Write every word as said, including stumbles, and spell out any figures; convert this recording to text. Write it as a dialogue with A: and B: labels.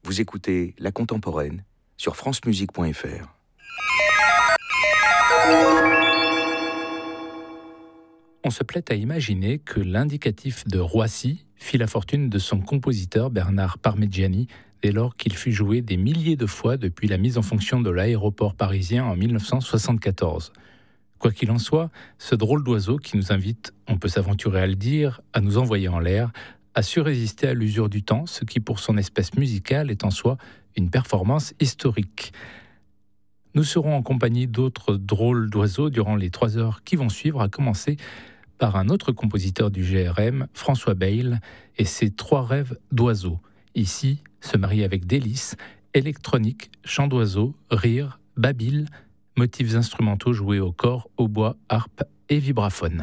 A: Vous écoutez La Contemporaine sur francemusique point f r.
B: On se plaît à imaginer que l'indicatif de Roissy fit la fortune de son compositeur Bernard Parmigiani dès lors qu'il fut joué des milliers de fois depuis la mise en fonction de l'aéroport parisien en dix-neuf cent soixante-quatorze. Quoi qu'il en soit, ce drôle d'oiseau qui nous invite, on peut s'aventurer à le dire, à nous envoyer en l'air, a su résister à l'usure du temps, ce qui pour son espèce musicale est en soi une performance historique. Nous serons en compagnie d'autres drôles d'oiseaux durant les trois heures qui vont suivre, à commencer par un autre compositeur du G R M, François Bayle, et ses trois rêves d'oiseaux. Ici, se marier avec délices, électronique, chant d'oiseaux, rire, babil, motifs instrumentaux joués au corps, au bois, harpe et vibraphone.